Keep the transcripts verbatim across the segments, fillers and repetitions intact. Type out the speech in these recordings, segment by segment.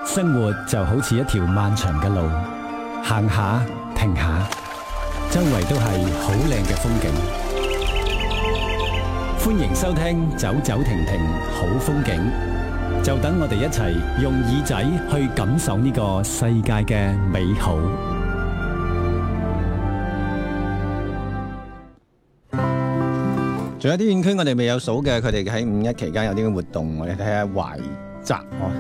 生活就好似一條漫長嘅路，行下停下，周圍都係好靚嘅風景。歡迎收聽走走停停好風景，就等我哋一齊用耳仔去感受呢個世界嘅美好。 仲有啲園區我哋未有數嘅，佢哋喺五一期間有啲嘅活動，我哋睇下懷集哦。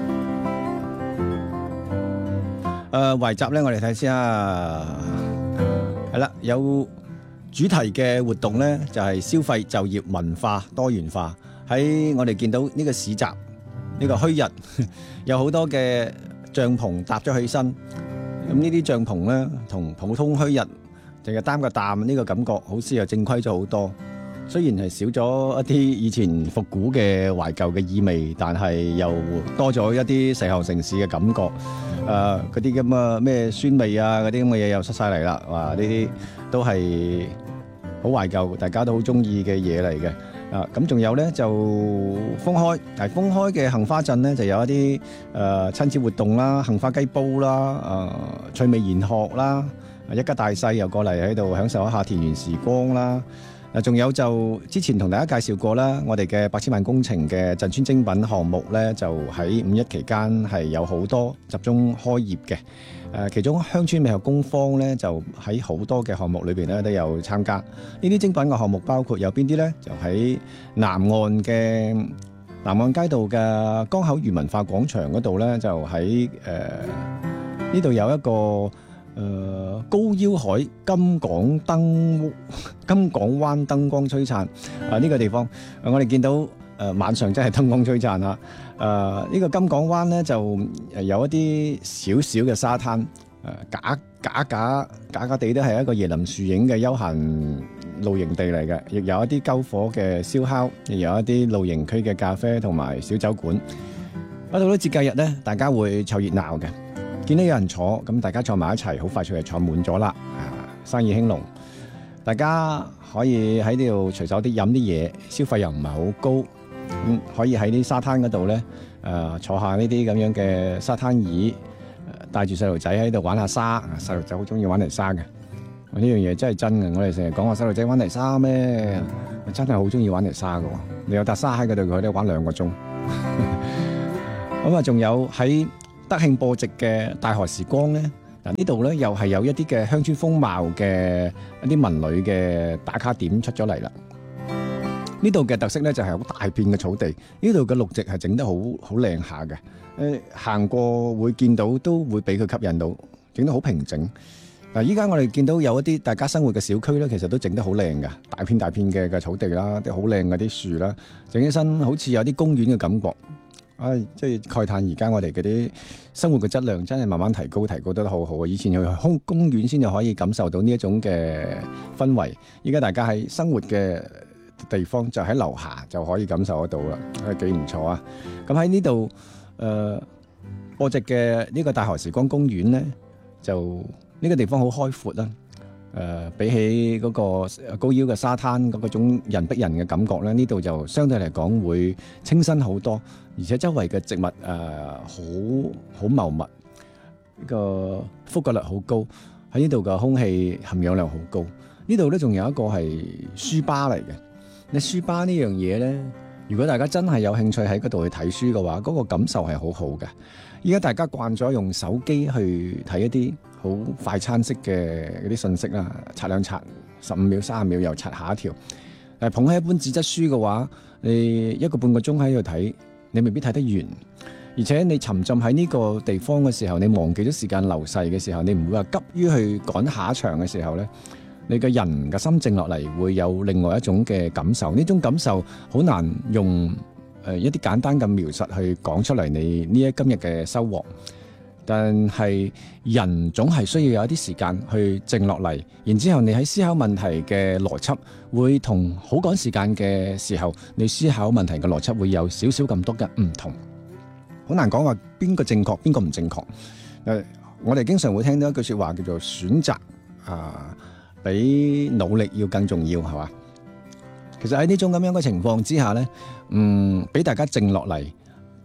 誒，懷集咧，我哋睇先啊。係啦，有主題嘅活動咧，就係消費、就業、文化多元化。喺我哋見到呢個市集，呢個墟日，有好多嘅帳篷搭咗起身。咁呢啲帳篷咧，同普通墟日淨係擔個擔呢個感覺，好似又正規咗好多。雖然係少咗一啲以前復古嘅懷舊嘅意味，但係又多咗一啲細項城市嘅感覺。誒、呃，嗰啲咁嘅咩酸味啊，嗰啲咁嘅嘢又出晒嚟啦。哇！呢啲都係好懷舊，大家都好中意嘅嘢嚟嘅。啊，咁仲有咧就封開，係封開嘅杏花鎮咧就有一啲誒、呃、親子活動啦，杏花雞煲啦，誒趣味研學啦，一家大細又過嚟喺度享受一下田園時光啦。嗱，仲有就之前同大家介紹過啦，我哋嘅八千萬工程嘅鎮村精品項目咧，就喺五一期間係有好多集中開業嘅。誒，其中鄉村美學工坊咧，就喺好多嘅項目裏邊咧都有參加。呢啲精品嘅項目包括有邊啲咧？就喺南岸嘅南岸街道嘅江口漁文化廣場嗰度咧，就喺誒呢度有一個。誒、呃、高腰海金港燈金港灣燈光璀璨啊！呢、這個地方，呃、我哋見到誒、呃、晚上真係燈光璀璨啊！誒、呃、呢、這個金港灣咧就有一啲少少嘅沙灘，誒、呃、假假假假假地都係一個椰林樹影嘅休閒露營地嚟嘅，亦有一啲篝火嘅燒烤，亦有一啲露營區嘅咖啡同埋小酒館。嗰度咧節假日咧，大家會湊熱鬧嘅。見到有人坐，咁大家坐埋一齊，好快脆就坐滿咗啦。啊，生意興隆，大家可以喺呢度隨手啲飲啲嘢，消費又唔係好高，咁、嗯、可以喺啲沙灘嗰度咧，誒、呃、坐下呢啲咁樣嘅沙灘椅，帶住細路仔喺度玩下沙。細路仔好中意玩泥沙嘅，呢樣嘢真係真嘅。我哋成日講話細路仔玩泥沙咩？真係好中意玩泥沙㗎。你有笪沙喺嗰度，佢哋玩兩個鐘。咁啊，仲有喺德慶播植嘅大河時光咧，嗱呢度咧又係有一啲嘅鄉村風貌嘅一啲文旅嘅打卡點出咗嚟啦。呢度嘅特色咧就係好大片嘅草地，呢度嘅綠植係整得好好靚下嘅。誒，行過會見到都會俾佢吸引到，整得好平整。嗱，依家我哋見到有一啲大家生活嘅小區咧，其實都整得好靚㗎，大片大片嘅嘅草地啦，啲好靚嗰啲樹啦，整起身好似有啲公園嘅感覺。唉、哎，即係慨嘆而家我哋嗰啲生活嘅質量真係慢慢提高，提高得好好啊！以前去空公園先至可以感受到呢一種嘅氛圍，依家大家喺生活嘅地方就喺樓下就可以感受得到啦，係幾唔錯啊！咁喺呢度誒播植嘅呢個大河時光公園咧，就呢、呢個地方好開闊啦。誒、呃，比起嗰個高腰嘅沙灘嗰個種人逼人嘅感覺咧，呢度就相對嚟講會清新好多，而且周圍嘅植物誒好好茂密，呢、這個覆蓋率好高，喺呢度嘅空氣含氧量好高。呢度咧仲有一個係書吧嚟嘅。你書吧呢樣嘢咧，如果大家真係有興趣喺嗰度去睇書嘅話，嗰、那個感受係好好嘅。而家大家慣咗用手機去睇一啲好快餐式嘅嗰啲信息啦，刷兩刷，十五秒、三十秒又刷下一條。誒，捧起一本紙質書嘅話，你一個半個鐘喺度睇，你未必睇得完。而且你沉浸喺呢個地方嘅時候，你忘記咗時間流逝嘅時候，你唔會話急於去趕下一場嘅時候呢，你嘅人嘅心靜落嚟，會有另外一種嘅感受。呢種感受好難用誒一啲簡單嘅描述去講出嚟，你呢一今日嘅收穫。但係人總係需要有一啲時間去靜落嚟，然之後你喺思考問題嘅邏輯會同好趕時間嘅時候，你思考問題嘅邏輯會有少少咁多嘅唔同。好難講話邊個正確邊個唔正確。誒，我哋經常會聽到一句說話叫做選擇啊，比努力要更重要，係嘛？其實喺呢種咁樣嘅情況之下呢，嗯，俾大家靜落嚟，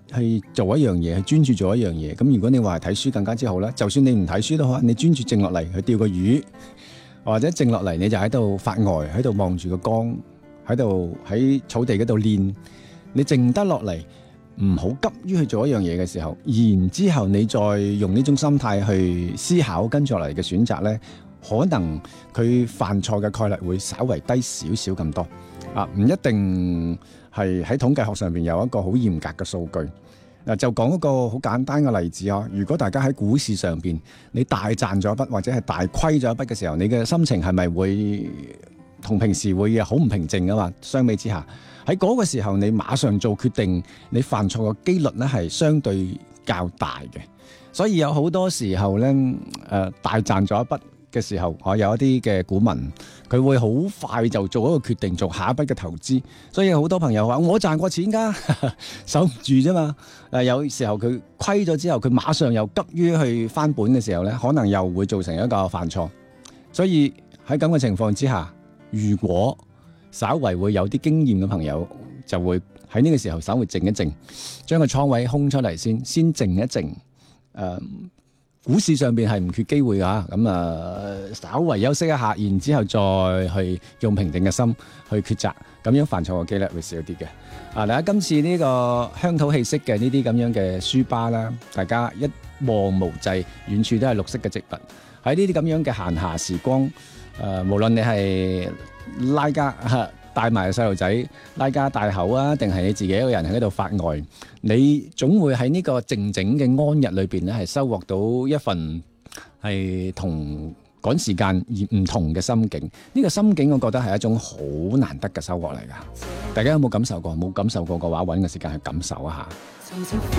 去做一樣嘢，去專注做一樣嘢。咁如果你話係睇書更加之好啦，就算你唔睇書都好，你專注靜落嚟去釣個魚，或者靜落嚟你就喺度發呆，喺度望住個光，喺度喺草地嗰度練。你靜得落嚟，唔好急於去做一樣嘢嘅時候，然之後你再用呢種心態去思考跟住落嚟嘅選擇呢，可能佢犯錯嘅概率會稍為低少少咁多啊，唔一定係喺統計學上邊有一個好嚴格嘅數據。嗱，就講一個好簡單嘅例子啊，如果大家喺股市上邊你大賺咗一筆或者係大虧咗一筆嘅時候，你嘅心情係咪會同平時會好唔平靜啊嘛？相比之下，喺嗰個時候你馬上做決定，你犯錯嘅機率咧係相對較大嘅。所以有好多時候咧，誒、呃、大賺咗一筆嘅時候，我有一啲嘅股民，佢會好快就做一個決定，做下一筆嘅投資。所以好多朋友話：我賺過錢㗎，守唔住啫嘛。誒有時候佢虧咗之後，佢馬上又急於去翻本嘅時候咧，可能又會造成一個犯錯。所以喺咁嘅情況之下，如果稍為會有啲經驗嘅朋友，就會喺呢個時候稍微靜一靜，將個倉位空出嚟先，先靜一靜。誒、呃，股市上邊係唔缺機會㗎，咁啊，稍為休息一下，然之後再去用平靜嘅心去抉擇，咁樣犯錯嘅機率會少啲嘅。啊，嗱，今次呢個鄉土氣息嘅呢啲咁樣嘅書吧啦，大家一望無際，遠處都係綠色嘅植物。喺呢啲咁樣嘅閒暇時光，誒、呃，無論你係拉家帶埋細路仔拉家帶口啊，定係你自己一個人喺度發呆，你總會喺呢個靜靜嘅安逸裏邊咧，係收穫到一份係同趕時間而唔同嘅心境。呢、這個心境，我覺得係一種好難得嘅收穫嚟㗎。大家有冇感受過？冇感受過嘅話，揾個時間去感受一下。